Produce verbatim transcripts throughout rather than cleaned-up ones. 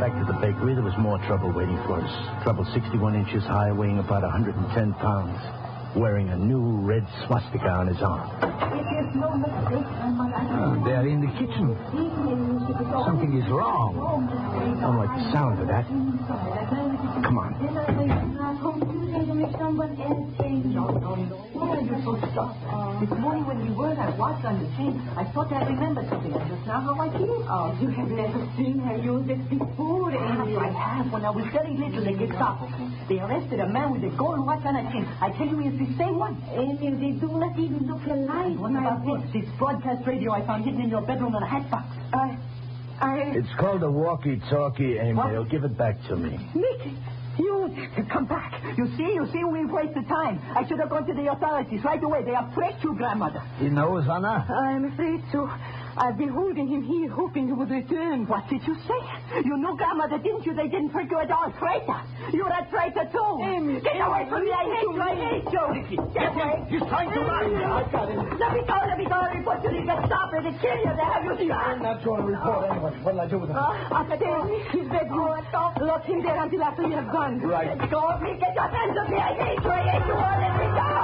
back to the bakery, there was more trouble waiting for us. Trouble sixty-one inches high, weighing about one hundred ten pounds, wearing a new red swastika on his arm. Oh, they're in the kitchen. Something is wrong. I don't like the sound of that. Come on. This morning when we were at watch on the train, I thought I remembered something. That's not how I feel. Oh, you have never seen her use this before, Amy. I have. When I was very little, they Gestapo. They arrested a man with a gold watch on a chain. I tell you, it's the same one. Amy, they do not even look alike. What about this? This broadcast radio I found hidden in your bedroom in a hat box. I... I... It's called a walkie-talkie, Amy. What? Give it back to me. Nick! You come back. You see, you see, we've wasted time. I should have gone to the authorities right away. They are afraid you, grandmother. He knows, Anna? I'm afraid so. I've been holding him here, hoping he would return. What did you say? You knew grandmother, didn't you? They didn't hurt you at all. Traitor. You're a traitor, too. Amy. Get away from me. I hate you. I hate you. Get away. He's trying to run. I got him. Let me go. Let me go. Report to the Gestapo. They kill you. They have you shot. I'm not going to report anybody. What'll I do with him? Uh, after this, his bedroom. Lock him there until after you have gone. Right. Let go of me. Get your hands off me. I hate you. I hate you. All let me go.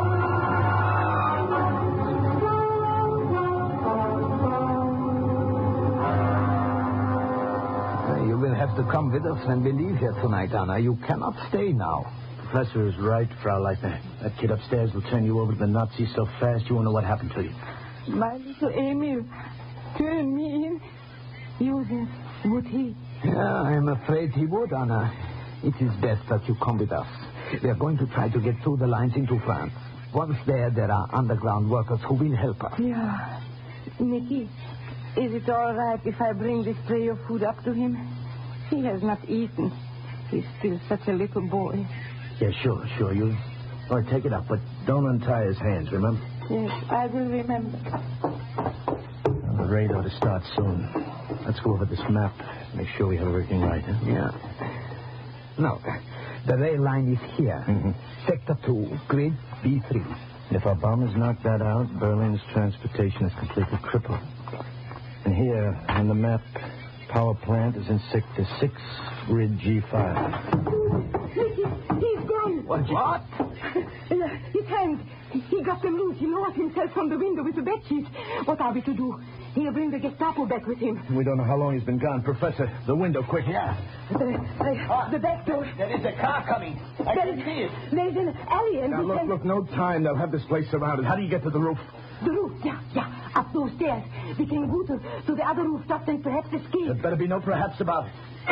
You will have to come with us when we leave here tonight, Anna. You cannot stay now. Professor is right, Frau Leitner. That kid upstairs will turn you over to the Nazis so fast you won't know what happened to you. My little Emil, turn me in. Uses, would he? Yeah, I'm afraid he would, Anna. It is best that you come with us. We are going to try to get through the lines into France. Once there, there are underground workers who will help us. Yeah. Nicky, is it all right if I bring this tray of food up to him? He has not eaten. He's still such a little boy. Yeah, sure, sure. You... All right, take it up, but don't untie his hands, remember? Yes, I will remember. Well, the raid ought to start soon. Let's go over this map. Make sure we have everything right, huh? Yeah. No, the rail line is here. Mm-hmm. Sector two, grid B three. If our bombers knock that out, Berlin's transportation is completely crippled. And here, on the map, power plant is in Sector six, grid G five. He's gone. What? What? His hands. He got them loose. He lowered himself from the window with the bedsheet. What are we to do? He'll bring the Gestapo back with him. We don't know how long he's been gone. Professor, the window, quick. Yeah. The, the, the back door. There is a car coming. I There can is- see it. There's an alley and... Now, we look, can- look, no time. They'll have this place surrounded. How do you get to the roof? The roof, yeah, yeah. Up those stairs. We can go to, to the other rooftops and perhaps escape. There better be no perhaps about it.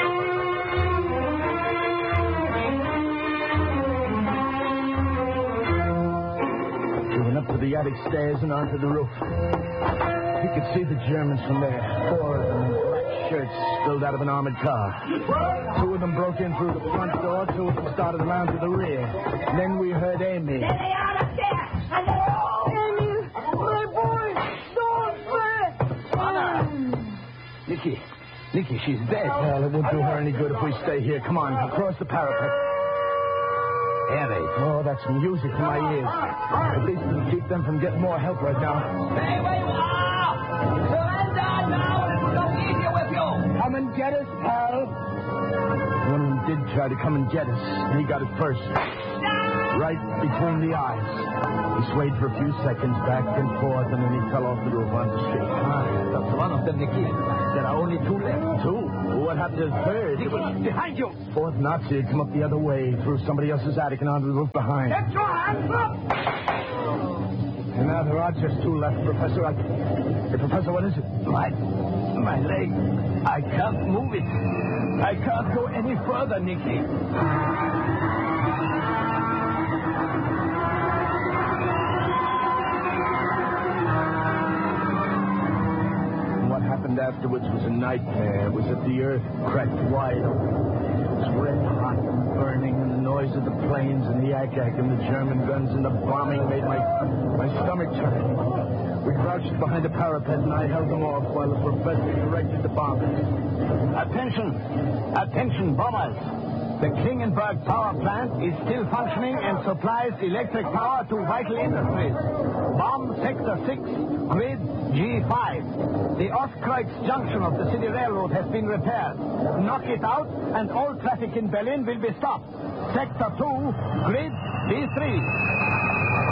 We went up to the attic stairs and onto the roof. You could see the Germans from there. Four of them in black shirts spilled out of an armored car. Two of them broke in through the front door. Two of them started around to the rear. And then we heard Amy. There they are up there. And they're all... Emil, my boy, don't sweat. Nicky. Nicky, she's dead. Well, it won't do her any good if we stay here. Come on, across the parapet. Harry. Oh, that's music to my ears. At least it'll keep them from getting more help right now. Stay where you are! Surrender now and we'll leave you with you! Come and get us, pal. One of them did try to come and get us. He got it first. Right between the eyes. He swayed for a few seconds back and forth, and then he fell off the roof onto the street. Ah, that's one of them, Nicky. There are only two left. Two? What happened to the third? Nicky, behind you! Fourth Nazi had come up the other way, through somebody else's attic and onto the roof behind. Get your hands up! And now there are just two left, Professor. I... Hey, Professor, what is it? My, my leg. I can't move it. I can't go any further, Nicky. What happened afterwards was a nightmare. It was that the earth cracked wide open. It was red hot and burning, and the noise of the planes and the ack-ack and the German guns and the bombing made my my stomach turn. We crouched behind a parapet, and I held them off while the professor directed the bombers. Attention! Attention, bombers! The Klingenberg power plant is still functioning and supplies electric power to vital industries. Bomb Sector six, Grid G five. The Ostkreuz junction of the city railroad has been repaired. Knock it out and all traffic in Berlin will be stopped. Sector two, Grid B three.